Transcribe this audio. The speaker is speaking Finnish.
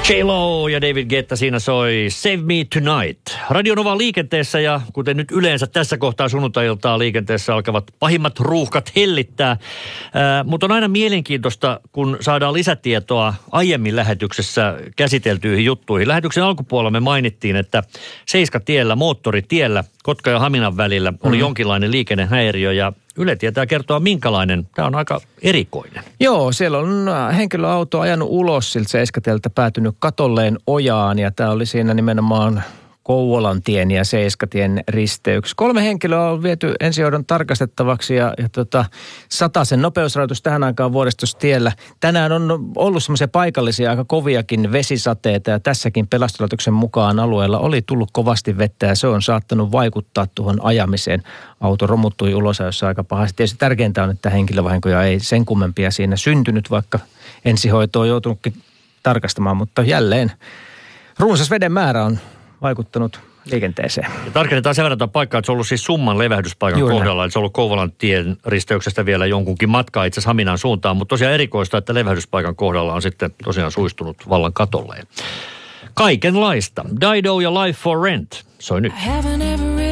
J-Lo ja David Guetta siinä soi Save Me Tonight. Radio Nova liikenteessä ja kuten nyt yleensä tässä kohtaa sunnuntai-iltaa liikenteessä alkavat pahimmat ruuhkat hellittää. Mutta on aina mielenkiintoista, kun saadaan lisätietoa aiemmin lähetyksessä käsiteltyihin juttuihin. Lähetyksen alkupuolella me mainittiin, että Seiskatiellä, moottoritiellä, Kotka ja Haminan välillä oli jonkinlainen liikennehäiriö ja Yle tietää kertoa minkälainen. Tämä on aika erikoinen. Joo, siellä on henkilöauto ajanut ulos siltä Seiskatieltä, päätynyt katolleen ojaan ja tämä oli siinä nimenomaan Kouvolantien ja Seiskatien risteyksi. 3 henkilöä on viety ensihoidon tarkastettavaksi ja Satasen nopeusrajoitus tähän aikaan vuoristostiellä. Tänään on ollut semmoisia paikallisia aika koviakin vesisateita ja tässäkin pelastuslaitoksen mukaan alueella oli tullut kovasti vettä ja se on saattanut vaikuttaa tuohon ajamiseen. Auto romuttui ulosajossa aika pahasti. Tietysti tärkeintä on, että henkilövahinkoja ei sen kummempia siinä syntynyt, vaikka ensihoito on joutunutkin tarkastamaan, mutta jälleen runsas veden määrä on vaikuttanut liikenteeseen. Ja tarkennetaan sen verran paikkaa, että se on ollut siis Summan levähdyspaikan kohdalla. Eli se on ollut Kouvolantien risteyksestä vielä jonkunkin matkaa itse asiassa Haminan suuntaan. Mutta tosiaan erikoista, että levähdyspaikan kohdalla on sitten tosiaan suistunut vallan katolleen. Kaikenlaista. Dido ja Life for Rent soi nyt.